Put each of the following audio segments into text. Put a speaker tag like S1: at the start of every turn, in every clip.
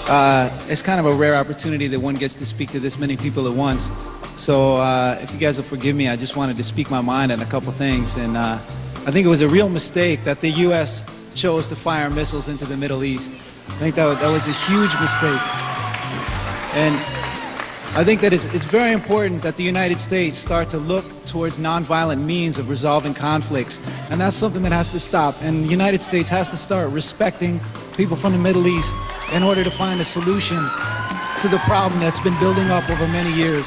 S1: It's kind of a rare opportunity that one gets to speak to this many people at once. So if you guys will forgive me, I just wanted to speak my mind on a couple things. And I think it was a real mistake that the U.S. chose to fire missiles into the Middle East. I think that was a huge mistake. And I think that it's very important that the United States start to look towards nonviolent means of resolving conflicts. And that's something that has to stop. And the United States has to start respecting people from the Middle East in order to find a solution to the problem that's been building up over many years.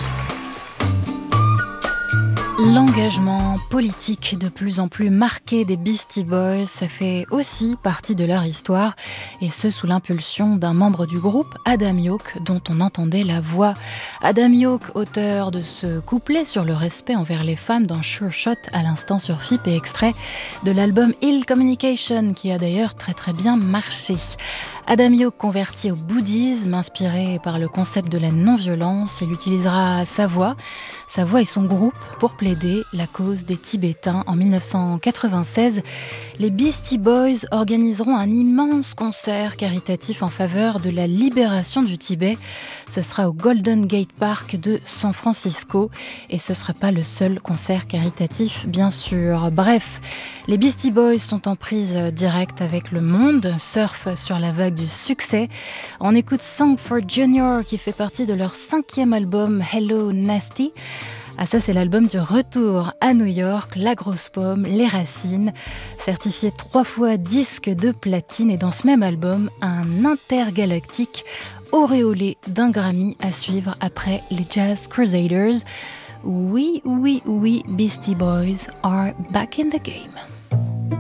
S2: L'engagement politique de plus en plus marqué des Beastie Boys, ça fait aussi partie de leur histoire, et ce sous l'impulsion d'un membre du groupe, Adam Yauch, dont on entendait la voix. Adam Yauch, auteur de ce couplet sur le respect envers les femmes dans Sure Shot à l'instant sur FIP et extrait de l'album Ill Communication, qui a d'ailleurs très très bien marché. Adam Yauch converti au bouddhisme, inspiré par le concept de la non-violence, il utilisera sa voix et son groupe pour plaider la cause des Tibétains. En 1996, les Beastie Boys organiseront un immense concert caritatif en faveur de la libération du Tibet. Ce sera au Golden Gate Park de San Francisco et ce ne sera pas le seul concert caritatif, bien sûr. Bref, les Beastie Boys sont en prise directe avec le monde, surfent sur la vague du succès. On écoute Song for Junior qui fait partie de leur 5e album Hello Nasty. Ah ça c'est l'album du retour à New York, La Grosse Pomme, Les Racines, certifié 3 fois disque de platine et dans ce même album, un intergalactique auréolé d'un Grammy à suivre après les Jazz Crusaders. Oui, Beastie Boys are back in the game.